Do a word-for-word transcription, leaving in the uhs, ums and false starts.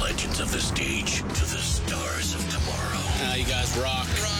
legends of the stage to the stars of tomorrow. Uh, you guys rock.